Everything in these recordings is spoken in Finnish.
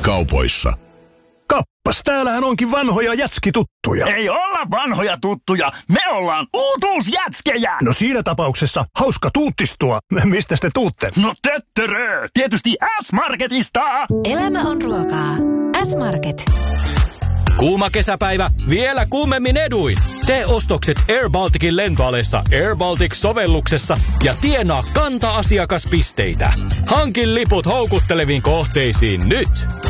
kaupoissa. Kappas, täällähän onkin vanhoja jätskituttuja. Ei olla vanhoja tuttuja, me ollaan uutuusjätskejä! No siinä tapauksessa hauska tuuttistua. Mistä te tuutte? No töttörö, tietysti S-Marketista! Elämä on ruokaa. S-Market. Kuuma kesäpäivä, vielä kuumemmin eduin. Tee ostokset Air Balticin lentoalessa Air Baltic-sovelluksessa ja tienaa kanta-asiakaspisteitä. Hankin liput houkutteleviin kohteisiin nyt.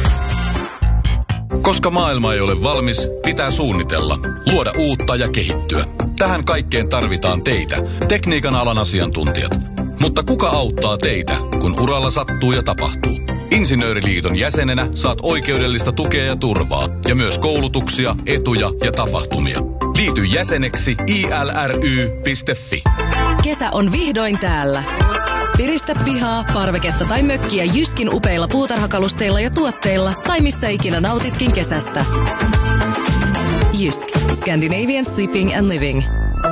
Koska maailma ei ole valmis, pitää suunnitella, luoda uutta ja kehittyä. Tähän kaikkeen tarvitaan teitä, tekniikan alan asiantuntijat. Mutta kuka auttaa teitä, kun uralla sattuu ja tapahtuu? Insinööriliiton jäsenenä saat oikeudellista tukea ja turvaa ja myös koulutuksia, etuja ja tapahtumia. Liity jäseneksi ilry.fi. Kesä on vihdoin täällä. Piristä pihaa, parveketta tai mökkiä Jyskin upeilla puutarhakalusteilla ja tuotteilla tai missä ikinä nautitkin kesästä. Jysk, Scandinavian Sleeping and Living.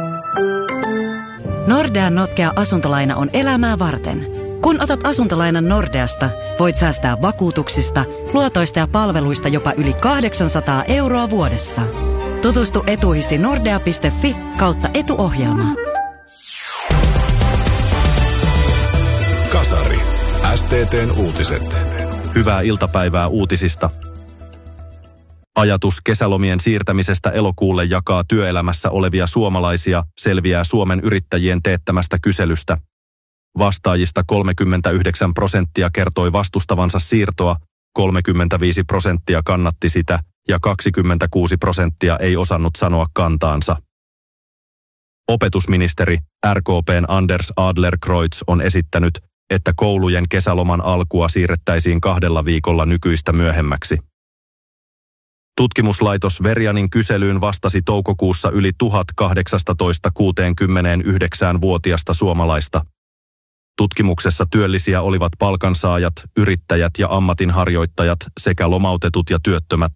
Nordean notkea asuntolaina on elämää varten. Kun otat asuntolainan Nordeasta, voit säästää vakuutuksista, luotoista ja palveluista jopa yli 800 € vuodessa. Tutustu etuihisi nordea.fi/etuohjelma. Kasari. STT:n uutiset. Hyvää iltapäivää uutisista. Ajatus kesälomien siirtämisestä elokuulle jakaa työelämässä olevia suomalaisia, selviää Suomen yrittäjien teettämästä kyselystä. Vastaajista 39% kertoi vastustavansa siirtoa, 35% kannatti sitä ja 26% ei osannut sanoa kantaansa. Opetusministeri RKP:n Anders Adlercreutz on esittänyt, että koulujen kesäloman alkua siirrettäisiin 2 viikolla nykyistä myöhemmäksi. Tutkimuslaitos Verianin kyselyyn vastasi toukokuussa yli 18–69-vuotiaista suomalaista. Tutkimuksessa työllisiä olivat palkansaajat, yrittäjät ja ammatinharjoittajat sekä lomautetut ja työttömät.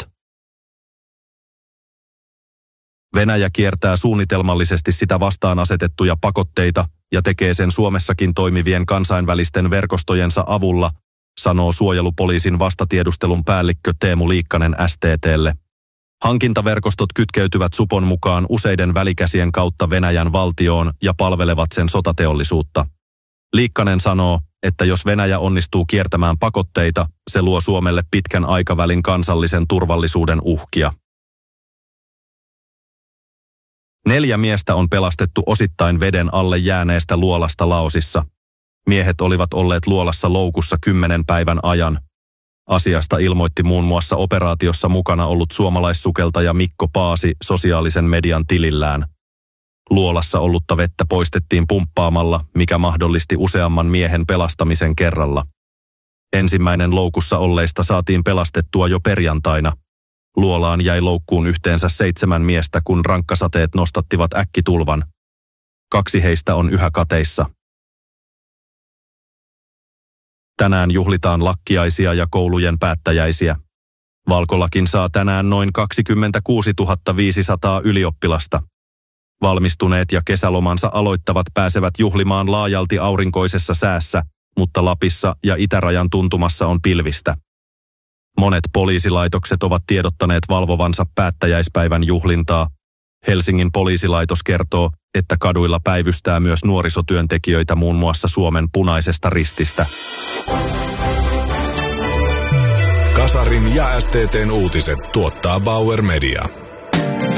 Venäjä kiertää suunnitelmallisesti sitä vastaan asetettuja pakotteita ja tekee sen Suomessakin toimivien kansainvälisten verkostojensa avulla, sanoo suojelupoliisin vastatiedustelun päällikkö Teemu Liikkanen STT:lle. Hankintaverkostot kytkeytyvät supon mukaan useiden välikäsien kautta Venäjän valtioon ja palvelevat sen sotateollisuutta. Liikkanen sanoo, että jos Venäjä onnistuu kiertämään pakotteita, se luo Suomelle pitkän aikavälin kansallisen turvallisuuden uhkia. 4 miestä on pelastettu osittain veden alle jääneestä luolasta Laosissa. Miehet olivat olleet luolassa loukussa 10 päivän ajan. Asiasta ilmoitti muun muassa operaatiossa mukana ollut suomalaissukeltaja Mikko Paasi sosiaalisen median tilillään. Luolassa ollutta vettä poistettiin pumppaamalla, mikä mahdollisti useamman miehen pelastamisen kerralla. Ensimmäinen loukussa olleista saatiin pelastettua jo perjantaina. Luolaan jäi loukkuun yhteensä 7 miestä, kun rankkasateet nostattivat äkkitulvan. 2 heistä on yhä kateissa. Tänään juhlitaan lakkiaisia ja koulujen päättäjäisiä. Valkolakin saa tänään noin 26 500 ylioppilasta. Valmistuneet ja kesälomansa aloittavat pääsevät juhlimaan laajalti aurinkoisessa säässä, mutta Lapissa ja itärajan tuntumassa on pilvistä. Monet poliisilaitokset ovat tiedottaneet valvovansa päättäjäispäivän juhlintaa. Helsingin poliisilaitos kertoo, että kaduilla päivystää myös nuorisotyöntekijöitä muun muassa Suomen Punaisesta Rististä. Kasarin ja STT:n uutiset tuottaa Bauer Media.